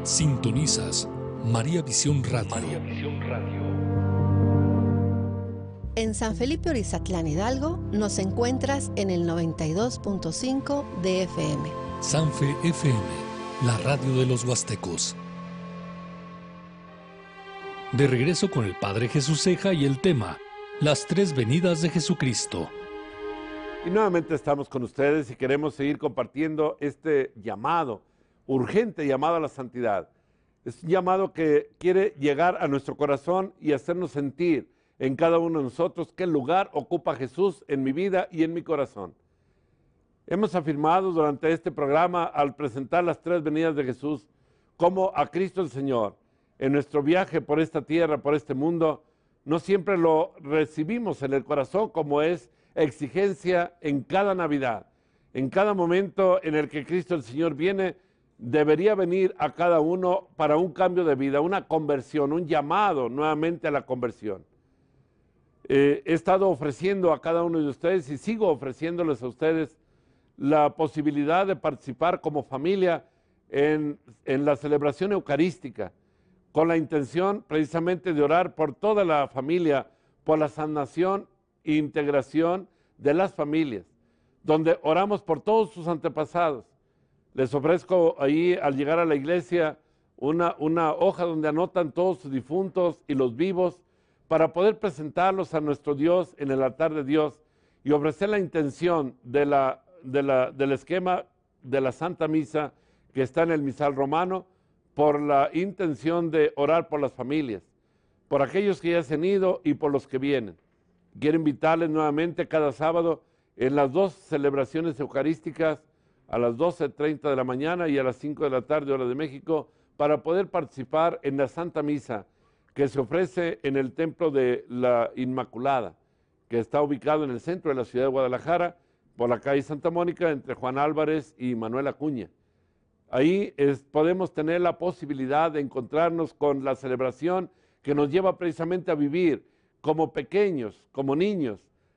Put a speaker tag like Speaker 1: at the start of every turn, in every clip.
Speaker 1: Sintonizas María Visión Radio. María Visión Radio.
Speaker 2: En San Felipe Orizatlán, Hidalgo, nos encuentras en el 92.5 de FM.
Speaker 1: Sanfe FM, la radio de los huastecos. De regreso con el Padre Jesús Ceja y el tema, las tres venidas de Jesucristo.
Speaker 3: Y nuevamente estamos con ustedes y queremos seguir compartiendo este llamado, urgente llamado a la santidad. Es un llamado que quiere llegar a nuestro corazón y hacernos sentir en cada uno de nosotros qué lugar ocupa Jesús en mi vida y en mi corazón. Hemos afirmado durante este programa, al presentar las tres venidas de Jesús, como a Cristo el Señor, en nuestro viaje por esta tierra, por este mundo, no siempre lo recibimos en el corazón como es exigencia en cada Navidad. En cada momento en el que Cristo el Señor viene, debería venir a cada uno para un cambio de vida, una conversión, un llamado nuevamente a la conversión. He estado ofreciendo a cada uno de ustedes y sigo ofreciéndoles a ustedes la posibilidad de participar como familia en la celebración eucarística, con la intención precisamente de orar por toda la familia, por la sanación e integración de las familias, donde oramos por todos sus antepasados. Les ofrezco ahí, al llegar a la iglesia, una hoja donde anotan todos sus difuntos y los vivos, para poder presentarlos a nuestro Dios en el altar de Dios y ofrecer la intención del esquema de la Santa Misa que está en el misal romano, por la intención de orar por las familias, por aquellos que ya se han ido y por los que vienen. Quiero invitarles nuevamente cada sábado en las dos celebraciones eucarísticas, a las 12:30 de la mañana y a las 5 de la tarde, hora de México, para poder participar en la Santa Misa que se ofrece en el Templo de la Inmaculada, que está ubicado en el centro de la ciudad de Guadalajara, por la calle Santa Mónica, entre Juan Álvarez y Manuel Acuña. Ahí podemos tener la posibilidad de encontrarnos con la celebración que nos lleva precisamente a vivir como pequeños, como niños,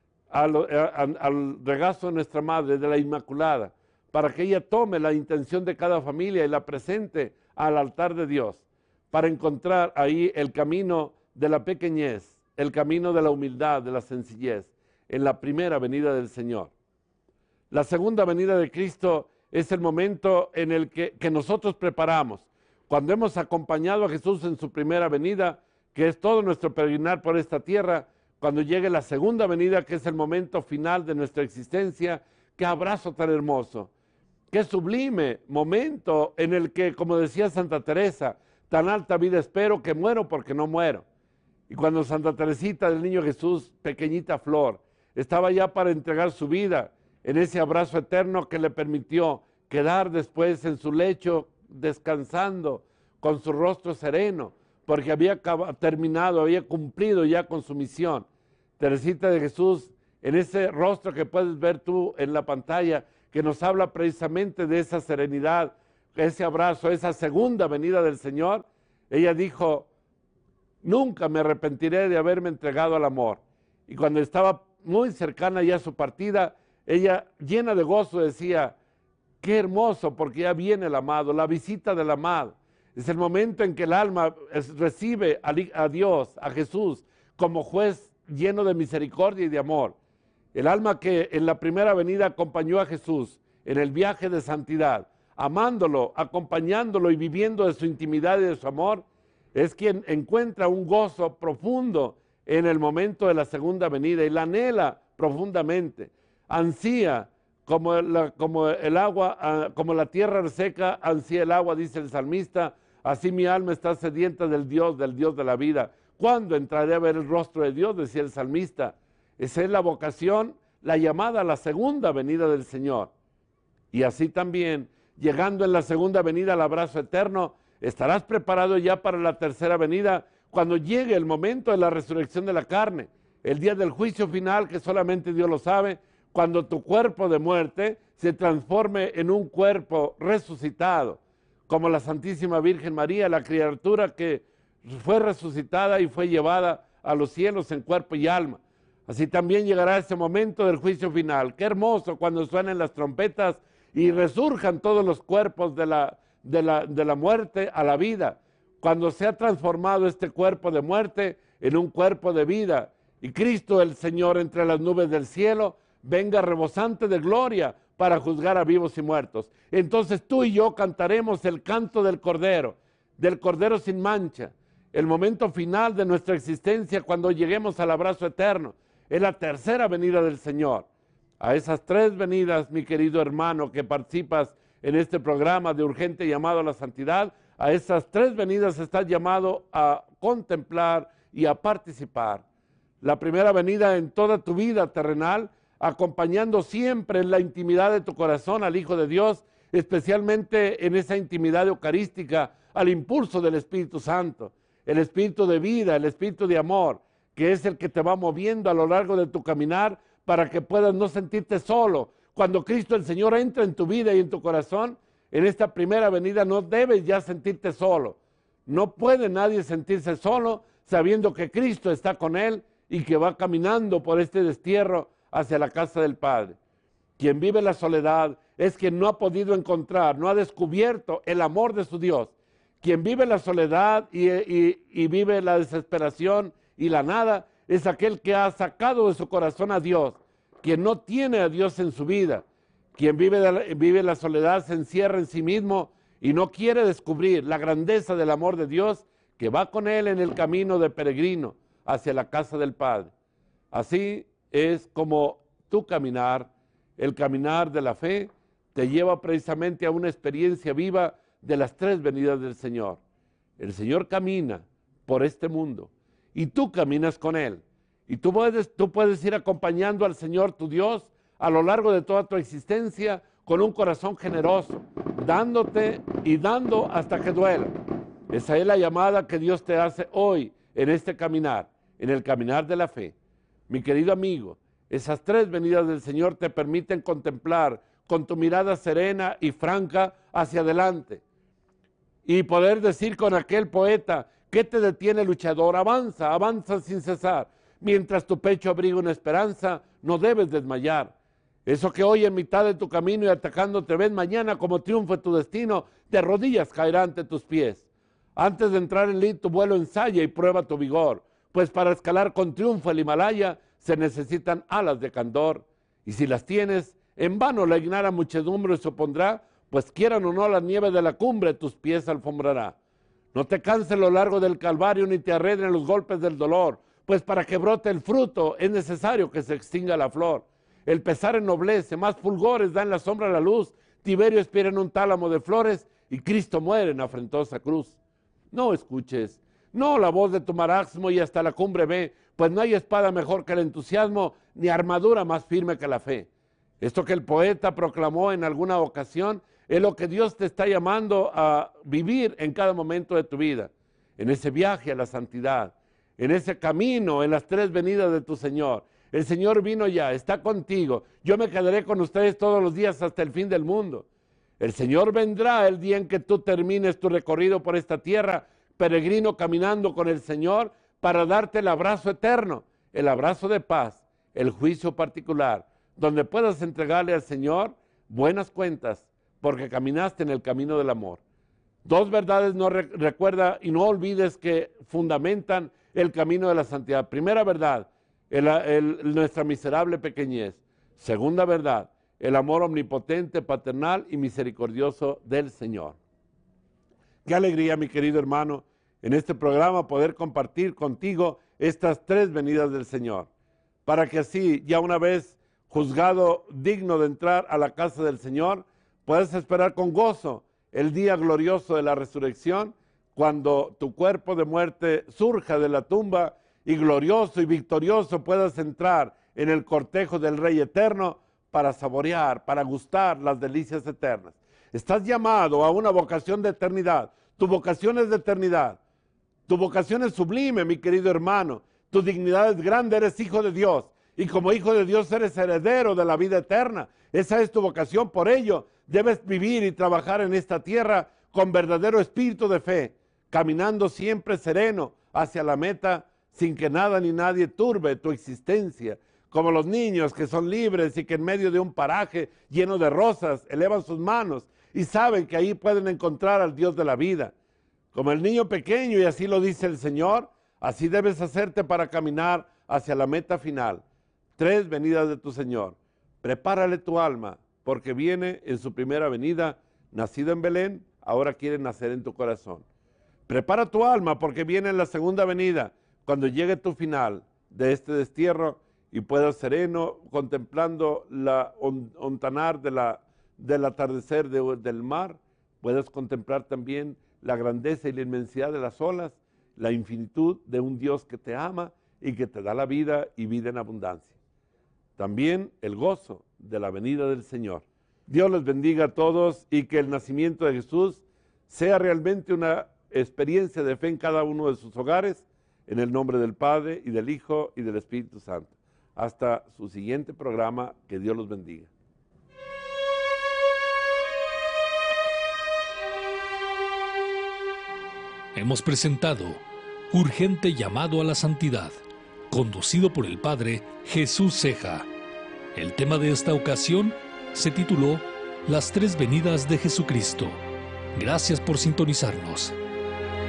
Speaker 3: al regazo de nuestra Madre, de la Inmaculada, para que ella tome la intención de cada familia y la presente al altar de Dios, para encontrar ahí el camino de la pequeñez, el camino de la humildad, de la sencillez, en la primera venida del Señor. La segunda venida de Cristo es el momento en el que nosotros preparamos, cuando hemos acompañado a Jesús en su primera venida, que es todo nuestro peregrinar por esta tierra, cuando llegue la segunda venida, que es el momento final de nuestra existencia. Qué abrazo tan hermoso, qué sublime momento en el que, como decía Santa Teresa, tan alta vida espero que muero porque no muero. Y cuando Santa Teresita del Niño Jesús, pequeñita flor, estaba ya para entregar su vida en ese abrazo eterno que le permitió quedar después en su lecho descansando con su rostro sereno, porque había terminado, había cumplido ya con su misión. Teresita de Jesús, en ese rostro que puedes ver tú en la pantalla, que nos habla precisamente de esa serenidad, ese abrazo, esa segunda venida del Señor, ella dijo: nunca me arrepentiré de haberme entregado al amor. Y cuando estaba muy cercana ya a su partida, ella, llena de gozo, decía: qué hermoso, porque ya viene el amado, la visita del amado. Es el momento en que el alma recibe a Dios, a Jesús, como juez lleno de misericordia y de amor. El alma que en la primera venida acompañó a Jesús en el viaje de santidad, amándolo, acompañándolo y viviendo de su intimidad y de su amor, es quien encuentra un gozo profundo en el momento de la segunda venida y la anhela profundamente. Ansía como el agua, como la tierra reseca ansía el agua, dice el salmista, así mi alma está sedienta del Dios de la vida. ¿Cuándo entraré a ver el rostro de Dios?, decía el salmista. Esa es la vocación, la llamada a la segunda venida del Señor. Y así también, llegando en la segunda venida al abrazo eterno, estarás preparado ya para la tercera venida, cuando llegue el momento de la resurrección de la carne, el día del juicio final, que solamente Dios lo sabe, cuando tu cuerpo de muerte se transforme en un cuerpo resucitado, como la Santísima Virgen María, la criatura que fue resucitada y fue llevada a los cielos en cuerpo y alma. Así también llegará ese momento del juicio final. Qué hermoso cuando suenen las trompetas y resurjan todos los cuerpos de de la muerte a la vida, cuando se ha transformado este cuerpo de muerte en un cuerpo de vida, y Cristo el Señor entre las nubes del cielo venga rebosante de gloria para juzgar a vivos y muertos. Entonces tú y yo cantaremos el canto del Cordero sin mancha, el momento final de nuestra existencia cuando lleguemos al abrazo eterno. Es la tercera venida del Señor. A esas tres venidas, mi querido hermano, que participas en este programa de urgente llamado a la santidad, a esas tres venidas estás llamado a contemplar y a participar. La primera venida en toda tu vida terrenal, acompañando siempre en la intimidad de tu corazón al Hijo de Dios, especialmente en esa intimidad eucarística, al impulso del Espíritu Santo, el Espíritu de vida, el Espíritu de amor, que es el que te va moviendo a lo largo de tu caminar para que puedas no sentirte solo. Cuando Cristo el Señor entra en tu vida y en tu corazón, en esta primera venida no debes ya sentirte solo. No puede nadie sentirse solo sabiendo que Cristo está con él y que va caminando por este destierro hacia la casa del Padre. Quien vive la soledad es quien no ha podido encontrar, no ha descubierto el amor de su Dios. Quien vive la soledad y vive la desesperación y la nada es aquel que ha sacado de su corazón a Dios. Quien no tiene a Dios en su vida, quien vive la soledad se encierra en sí mismo y no quiere descubrir la grandeza del amor de Dios que va con él en el camino de peregrino hacia la casa del Padre. Así es como tu caminar, el caminar de la fe, te lleva precisamente a una experiencia viva de las tres venidas del Señor. El Señor camina por este mundo y tú caminas con Él. Y tú puedes ir acompañando al Señor tu Dios a lo largo de toda tu existencia con un corazón generoso, dándote y dando hasta que duela. Esa es la llamada que Dios te hace hoy en este caminar, en el caminar de la fe. Mi querido amigo, esas tres venidas del Señor te permiten contemplar con tu mirada serena y franca hacia adelante y poder decir con aquel poeta: ¿qué te detiene, luchador? Avanza, avanza sin cesar. Mientras tu pecho abriga una esperanza, no debes desmayar. Eso que hoy en mitad de tu camino y atacándote ves, mañana como triunfo tu destino, de rodillas caerá ante tus pies. Antes de entrar en tu vuelo ensaya y prueba tu vigor, pues para escalar con triunfo el Himalaya se necesitan alas de candor. Y si las tienes, en vano la ignara muchedumbre se opondrá, pues quieran o no la nieve de la cumbre tus pies alfombrará. No te canses lo largo del calvario ni te arredren los golpes del dolor, pues para que brote el fruto es necesario que se extinga la flor. El pesar ennoblece, más fulgores da en la sombra la luz. Tiberio expira en un tálamo de flores y Cristo muere en afrentosa cruz. No escuches, no la voz de tu marasmo y hasta la cumbre ve, pues no hay espada mejor que el entusiasmo, ni armadura más firme que la fe. Esto que el poeta proclamó en alguna ocasión es lo que Dios te está llamando a vivir en cada momento de tu vida, en ese viaje a la santidad, en ese camino, en las tres venidas de tu Señor. El Señor vino ya, está contigo. Yo me quedaré con ustedes todos los días hasta el fin del mundo. El Señor vendrá el día en que tú termines tu recorrido por esta tierra, peregrino caminando con el Señor, para darte el abrazo eterno, el abrazo de paz, el juicio particular, donde puedas entregarle al Señor buenas cuentas, porque caminaste en el camino del amor. Dos verdades recuerda y no olvides que fundamentan el camino de la santidad. Primera verdad, nuestra miserable pequeñez. Segunda verdad, el amor omnipotente, paternal y misericordioso del Señor. Qué alegría, mi querido hermano, en este programa poder compartir contigo estas tres venidas del Señor, para que así, ya una vez juzgado digno de entrar a la casa del Señor, puedas esperar con gozo el día glorioso de la resurrección, cuando tu cuerpo de muerte surja de la tumba y glorioso y victorioso puedas entrar en el cortejo del Rey eterno para saborear, para gustar las delicias eternas. Estás llamado a una vocación de eternidad. Tu vocación es de eternidad. Tu vocación es sublime, mi querido hermano. Tu dignidad es grande, eres hijo de Dios. Y como hijo de Dios eres heredero de la vida eterna. Esa es tu vocación. Por ello, debes vivir y trabajar en esta tierra con verdadero espíritu de fe, caminando siempre sereno hacia la meta, sin que nada ni nadie turbe tu existencia, como los niños que son libres y que en medio de un paraje lleno de rosas elevan sus manos y saben que ahí pueden encontrar al Dios de la vida. Como el niño pequeño, y así lo dice el Señor, así debes hacerte para caminar hacia la meta final. 3 venidas de tu Señor. Prepárale tu alma, porque viene en su primera venida, nacido en Belén, ahora quiere nacer en tu corazón. Prepara tu alma, porque viene en la segunda venida, cuando llegue tu final de este destierro y puedas sereno, contemplando la hontanar del atardecer del mar, puedas contemplar también la grandeza y la inmensidad de las olas, la infinitud de un Dios que te ama y que te da la vida y vida en abundancia. También el gozo de la venida del Señor. Dios les bendiga a todos y que el nacimiento de Jesús sea realmente una experiencia de fe en cada uno de sus hogares, en el nombre del Padre y del Hijo y del Espíritu Santo. Hasta su siguiente programa, que Dios los bendiga.
Speaker 1: Hemos presentado Urgente Llamado a la Santidad, conducido por el Padre Jesús Ceja. El tema de esta ocasión se tituló Las 3 venidas de Jesucristo. Gracias por sintonizarnos.